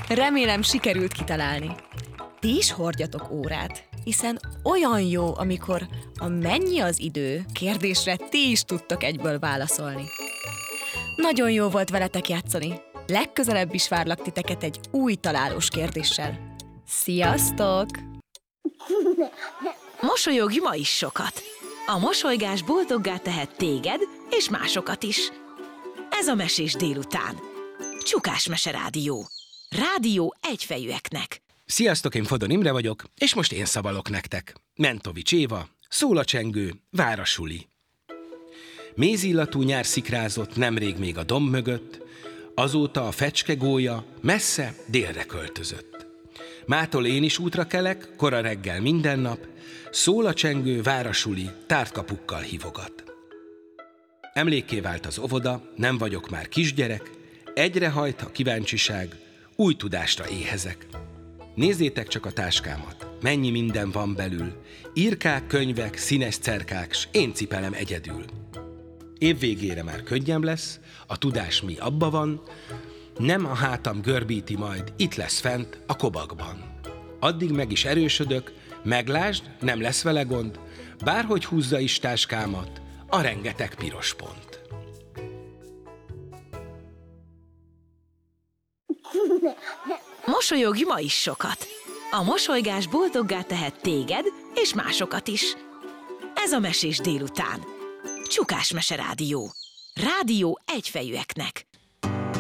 Remélem sikerült kitalálni. Ti is hordjatok órát, hiszen olyan jó, amikor a mennyi az idő kérdésre ti is tudtok egyből válaszolni. Nagyon jó volt veletek játszani. Legközelebb is várlak titeket egy új találós kérdéssel. Sziasztok! Mosolyogj ma is sokat! A mosolygás boldoggá tehet téged és másokat is. Ez a Mesés délután. Csukás Mese Rádió. Rádió egyfejűeknek. Sziasztok, én Fodor Imre vagyok, és most én szavalok nektek. Mentovics Éva, szól a csengő, vár a suli. Mézillatú nyár szikrázott nemrég még a domb mögött, azóta a fecskególya messze délre költözött. Mától én is útra kelek, kora reggel minden nap, szól a csengő, vár a suli, tárt kapukkal hívogat. Emlékké vált az óvoda, nem vagyok már kisgyerek, egyre hajt a kíváncsiság, új tudásra éhezek. Nézzétek csak a táskámat, mennyi minden van belül, írkák, könyvek, színes cerkák, s én cipelem egyedül. Év végére már könnyebb lesz, a tudás mi abba van, nem a hátam görbíti majd, itt lesz fent a kobakban. Addig meg is erősödök, meglásd, nem lesz vele gond, bárhogy húzza is táskámat, a rengeteg piros pont. Mosolyogj ma is sokat! A mosolygás boldoggá tehet téged és másokat is. Ez a Mesés délután. Csukás Mese Rádió. Rádió egyfejűeknek.